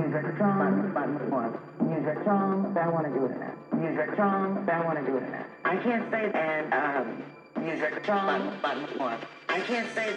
Music strong, music strong, I want to do it in that. Music strong, I want to do it in that. I can't say and music strong, I can't say